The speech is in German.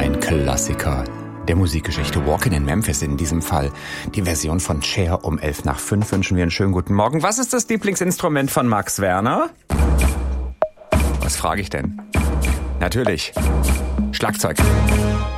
Ein Klassiker der Musikgeschichte. Walkin' in Memphis in diesem Fall. Die Version von Cher um 5:11 wünschen wir einen schönen guten Morgen. Was ist das Lieblingsinstrument von Max Werner? Was frage ich denn? Natürlich. Schlagzeug.